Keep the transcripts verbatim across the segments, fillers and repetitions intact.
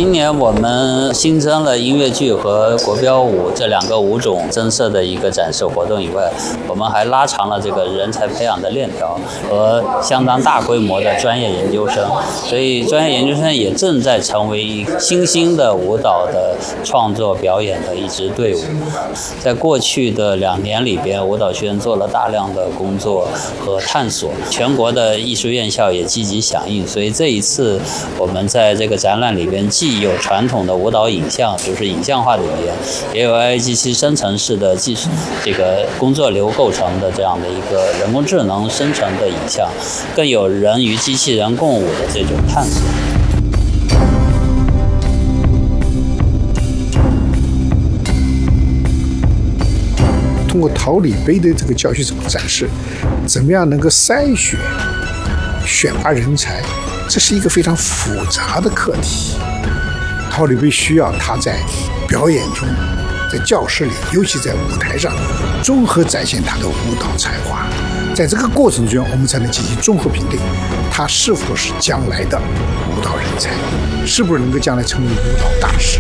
今年我们新增了音乐剧和国标舞这两个舞种增设的一个展示活动以外，我们还拉长了这个人才培养的链条和相当大规模的专业研究生，所以专业研究生也正在成为一个新兴的舞蹈的创作表演的一支队伍。在过去的两年里边，舞蹈学院做了大量的工作和探索，全国的艺术院校也积极响应，所以这一次我们在这个展览里边既有传统的舞蹈影像，就是影像化的语言，也有 A I 机器生成式的技术这个工作流构成的这样的一个人工智能生成的影像，更有人与机器人共舞的这种探索。 通过桃李杯的这个教学怎么展示，怎么样能够筛选、选拔人才，这是一个非常复杂的课题。桃李杯需要他在表演中，在教室里，尤其在舞台上，综合展现他的舞蹈才华。在这个过程中，我们才能进行综合评定，他是否是将来的舞蹈人才，是不是能够将来成为舞蹈大师。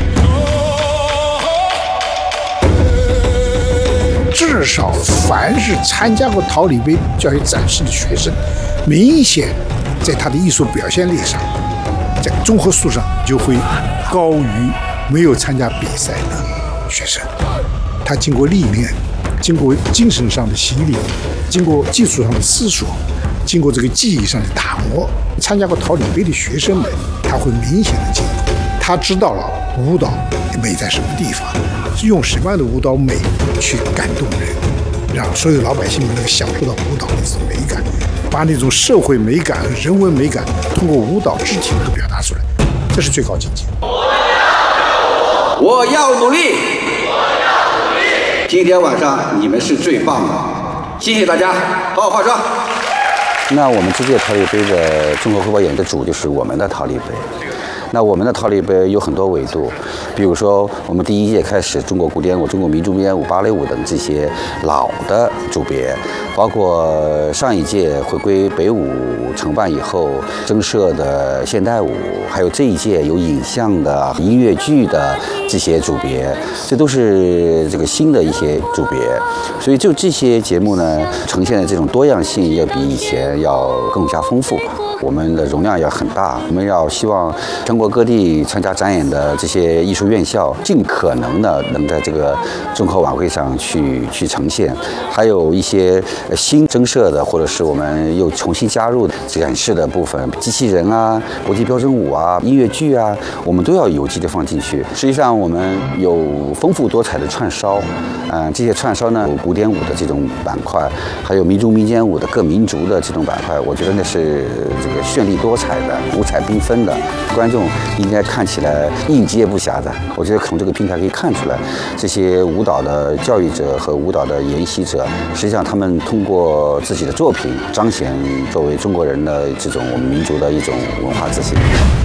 至少凡是参加过桃李杯教学展示的学生，明显在他的艺术表现力上，在综合素上就会高于没有参加比赛的学生。他经过历练，经过精神上的洗礼，经过技术上的思索，经过这个技艺上的打磨，参加过桃李杯的学生们，他会明显的进步。他知道了舞蹈美在什么地方，用什么样的舞蹈美去感动人，让所有老百姓们能够享受到舞蹈的这种美感，把那种社会美感和人文美感通过舞蹈肢体能够表达出来，这是最高境界。 我要努力，今天晚上你们是最棒的，谢谢大家，好好化妆。 那我们这届桃李杯的综合汇报演的主就是我们的桃李杯。那我们的桃李杯有很多维度，比如说我们第一届开始中国古典舞、中国民族民间舞、芭蕾舞等这些老的组别，包括上一届回归北舞承办以后增设的现代舞，还有这一届有影像的音乐剧的这些组别，这都是这个新的一些组别。所以就这些节目呢，呈现的这种多样性要比以前要更加丰富吧。我们的容量要很大，我们要希望全国各地参加展演的这些艺术院校，尽可能的能在这个综合晚会上去去呈现。还有一些新增设的，或者是我们又重新加入的展示的部分，机器人啊、国际标准舞啊、音乐剧啊，我们都要有机的放进去。实际上，我们有丰富多彩的串烧，嗯、呃，这些串烧呢，有古典舞的这种板块，还有民族民间舞的各民族的这种板块，我觉得那是这个绚丽多彩的、五彩缤纷的，观众应该看起来应接不暇的。我觉得从这个平台可以看出来，这些舞蹈的教育者和舞蹈的研习者，实际上他们通过自己的作品彰显作为中国人的这种我们民族的一种文化自信。